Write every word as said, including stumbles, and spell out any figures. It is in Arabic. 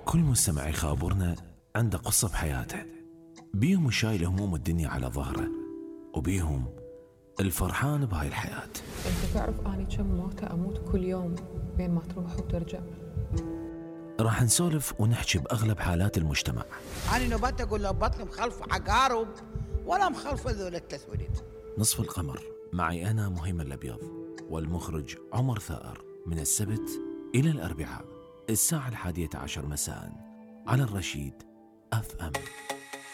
كل مستمع يخابرنا عنده قصة بحياته، بيهم شايل هموم الدنيا على ظهره، وبيهم الفرحان بهاي الحياة. انت تعرف اني كم موتة اموت كل يوم بين ما تروح وترجع؟ راح نسولف ونحكي بأغلب حالات المجتمع. أنا نبات أقول له بطل مخلف عقارب ولا مخلف ذول التسويد. نصف القمر معي أنا مهيمن الأبيض، والمخرج عمر ثائر، من السبت إلى الأربعاء الساعة الحادية عشر مساء على الرشيد أف أم.